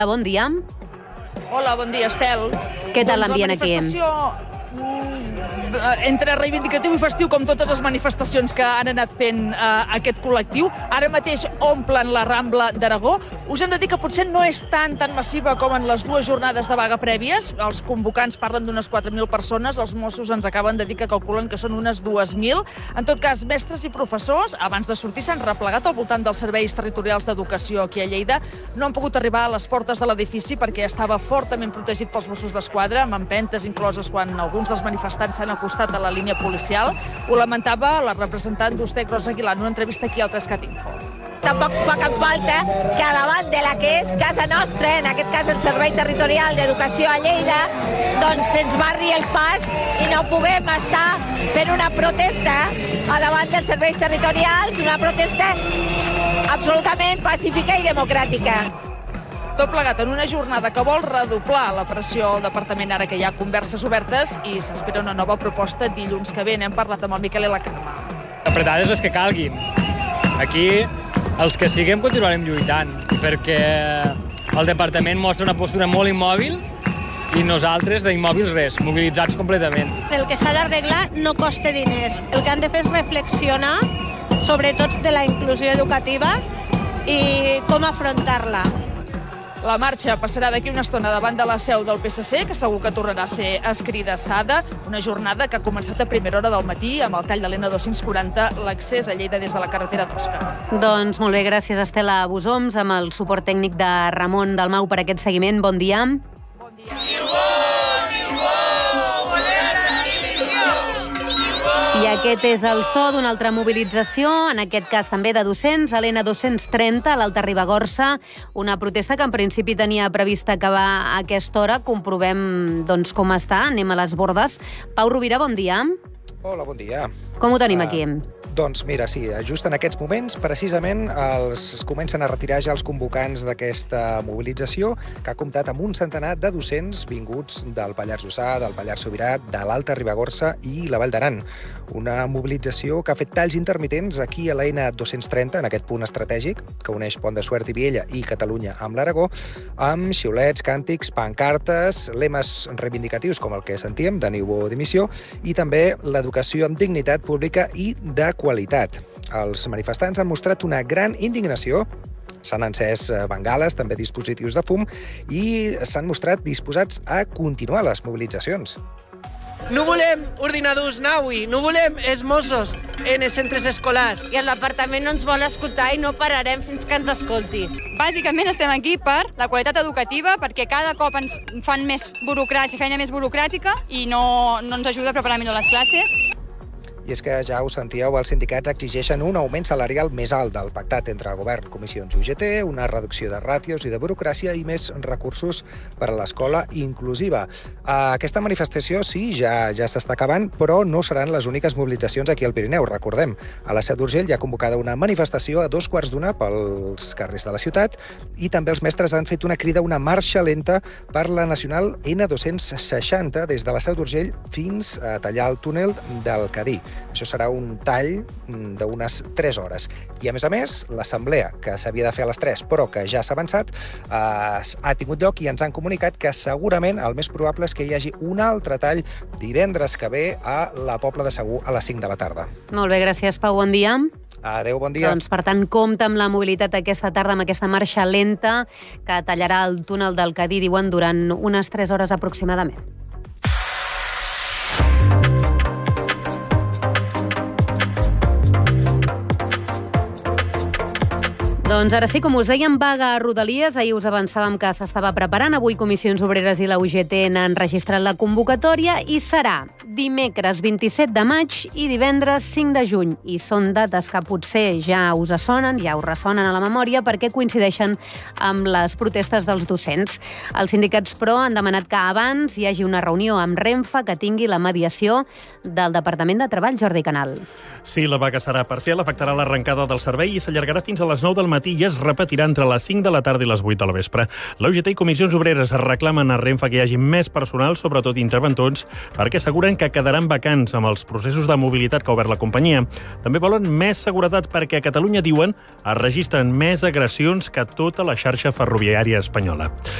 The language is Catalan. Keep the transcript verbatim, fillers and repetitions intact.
Bon dia. Hola, bon dia, Estel. Què tal l'ambient aquí? La manifestació entre reivindicatiu i festiu, com totes les manifestacions que han anat fent eh, aquest col·lectiu. Ara mateix omplen la Rambla d'Aragó. Us hem de dir que potser no és tan tan massiva com en les dues jornades de vaga prèvies. Els convocants parlen d'unes quatre mil persones, els Mossos ens acaben de dir que calculen que són unes dues mil. En tot cas, mestres i professors, abans de sortir, s'han replegat al voltant dels serveis territorials d'educació aquí a Lleida. No han pogut arribar a les portes de l'edifici perquè estava fortament protegit pels Mossos d'Esquadra, amb empentes incloses quan alguns dels manifestants s'han acostat a la línia policial. Ho lamentava la representant d'Ustec, Rosa Aguilar, en una entrevista aquí al Trescat Info. Tampoc fa cap falta que davant de la que és casa nostra, en aquest cas el Servei Territorial d'Educació a Lleida, doncs se'ns barri el pas i no puguem estar fent una protesta a davant dels serveis territorials, una protesta absolutament pacífica i democràtica. Tot plegat en una jornada que vol redoblar la pressió al departament ara que hi ha converses obertes i s'espera una nova proposta dilluns que ve. N'hem parlat amb el Miquel i la Carme. Apretades les que calguin. Aquí els que siguem continuarem lluitant perquè el departament mostra una postura molt immòbil i nosaltres d'immòbils res, mobilitzats completament. El que s'ha d'arreglar no costa diners. El que han de fer és reflexionar sobretot de la inclusió educativa i com afrontar-la. La marxa passarà d'aquí una estona davant de la seu del P S C, que segur que tornarà a ser escridassada. Una jornada que ha començat a primera hora del matí amb el tall de l'N dos-cents quaranta, l'accés a Lleida des de la carretera d'Osca. Doncs molt bé, gràcies Estela Busoms, amb el suport tècnic de Ramon Dalmau per aquest seguiment. Bon dia. Bon dia. I aquest és el so d'una altra mobilització, en aquest cas també de docents, a l'N dos-cents trenta, a l'Alta Ribagorça, una protesta que en principi tenia prevista acabar a aquesta hora. Comprovem doncs, com està, anem a les bordes. Pau Rovira, bon dia. Hola, bon dia. Com ho tenim aquí? Uh, doncs mira, sí, just en aquests moments, precisament, els, es comencen a retirar ja els convocants d'aquesta mobilització, que ha comptat amb un centenar de docents vinguts del Pallars Jussà, del Pallars Sobirà, de l'Alta Ribagorça i la Vall d'Aran. Una mobilització que ha fet talls intermitents aquí a la N dos-cents trenta, en aquest punt estratègic, que uneix Pont de Suert i Viella i Catalunya amb l'Aragó, amb xiulets, càntics, pancartes, lemes reivindicatius com el que sentíem, de ningú dimissió, i també l'educació amb dignitat pública i de qualitat. Els manifestants han mostrat una gran indignació, s'han encès bengales, també dispositius de fum, i s'han mostrat disposats a continuar les mobilitzacions. No volem ordinadors Naui, no volem els Mossos en els centres escolars. I el departament no ens vol escoltar i no pararem fins que ens escolti. Bàsicament estem aquí per la qualitat educativa, perquè cada cop ens fan més burocràcia, feina més burocràtica i no, no ens ajuda a preparar millor les classes. I és que ja ho sentíeu, els sindicats exigeixen un augment salarial més alt del pactat entre govern, comissions i U G T, una reducció de ràtios i de burocràcia i més recursos per a l'escola inclusiva. Aquesta manifestació, sí, ja ja s'està acabant, però no seran les úniques mobilitzacions aquí al Pirineu, recordem. A la Seu d'Urgell hi ha convocada una manifestació a dos quarts d'una pels carrers de la ciutat i també els mestres han fet una crida, una marxa lenta per la nacional N dos-cents seixanta des de la Seu d'Urgell fins a tallar el túnel del Cadí. Això serà un tall d'unes tres hores. I, a més a més, l'assemblea, que s'havia de fer a les tres, però que ja s'ha avançat, eh, ha tingut lloc i ens han comunicat que segurament el més probable és que hi hagi un altre tall divendres que ve a la Pobla de Segur a les cinc de la tarda. Molt bé, gràcies, Pau. Bon dia. Adéu, bon dia. Doncs, per tant, compta amb la mobilitat aquesta tarda, amb aquesta marxa lenta que tallarà el túnel del Cadí, diuen, durant unes tres hores aproximadament. Doncs ara sí, com us dèiem, vaga a Rodalies. Ahir us avançàvem que s'estava preparant. Avui Comissions Obreres i la U G T n'han registrat la convocatòria i serà dimecres vint-i-set de maig i divendres cinc de juny. I són dates que potser ja us sonen, ja us ressonen a la memòria perquè coincideixen amb les protestes dels docents. Els sindicats, però, han demanat que abans hi hagi una reunió amb Renfe que tingui la mediació del Departament de Treball, Jordi Canal. Sí, la vaga serà parcial, afectarà l'arrencada del servei i s'allargarà fins a les nou del matí i es repetirà entre les cinc de la tarda i les vuit de la vespre. La U G T i Comissions Obreres reclamen a Renfe que hi hagi més personal, sobretot interventors, perquè asseguren que quedaran vacants amb els processos de mobilitat que ha obert la companyia. També volen més seguretat perquè a Catalunya, diuen, es registren més agressions que tota la xarxa ferroviària espanyola.